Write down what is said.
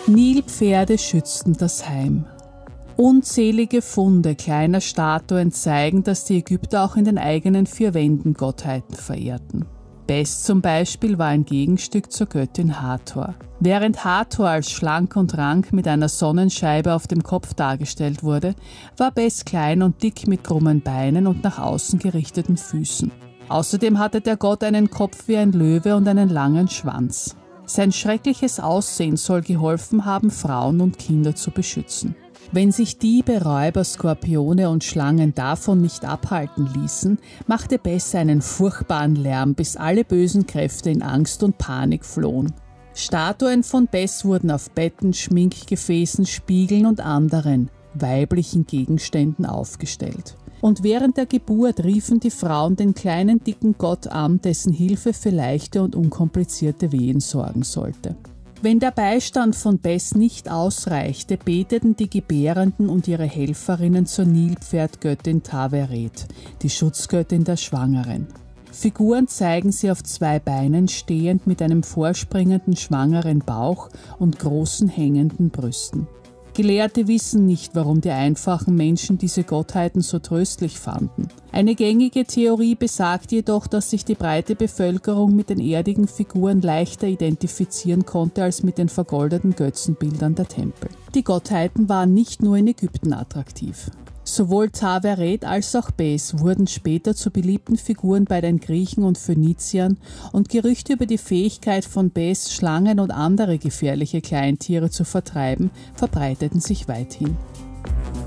Nilpferde schützten das Heim. Unzählige Funde kleiner Statuen zeigen, dass die Ägypter auch in den eigenen vier Wänden Gottheiten verehrten. Bes zum Beispiel war ein Gegenstück zur Göttin Hathor. Während Hathor als schlank und rank mit einer Sonnenscheibe auf dem Kopf dargestellt wurde, war Bes klein und dick mit krummen Beinen und nach außen gerichteten Füßen. Außerdem hatte der Gott einen Kopf wie ein Löwe und einen langen Schwanz. Sein schreckliches Aussehen soll geholfen haben, Frauen und Kinder zu beschützen. Wenn sich Diebe, Räuber, Skorpione und Schlangen davon nicht abhalten ließen, machte Bes einen furchtbaren Lärm, bis alle bösen Kräfte in Angst und Panik flohen. Statuen von Bes wurden auf Betten, Schminkgefäßen, Spiegeln und anderen weiblichen Gegenständen aufgestellt. Und während der Geburt riefen die Frauen den kleinen dicken Gott an, dessen Hilfe für leichte und unkomplizierte Wehen sorgen sollte. Wenn der Beistand von Bes nicht ausreichte, beteten die Gebärenden und ihre Helferinnen zur Nilpferdgöttin Taweret, die Schutzgöttin der Schwangeren. Figuren zeigen sie auf zwei Beinen stehend mit einem vorspringenden schwangeren Bauch und großen hängenden Brüsten. Gelehrte wissen nicht, warum die einfachen Menschen diese Gottheiten so tröstlich fanden. Eine gängige Theorie besagt jedoch, dass sich die breite Bevölkerung mit den erdigen Figuren leichter identifizieren konnte als mit den vergoldeten Götzenbildern der Tempel. Die Gottheiten waren nicht nur in Ägypten attraktiv. Sowohl Taweret als auch Bes wurden später zu beliebten Figuren bei den Griechen und Phöniziern und Gerüchte über die Fähigkeit von Bes, Schlangen und andere gefährliche Kleintiere zu vertreiben, verbreiteten sich weithin.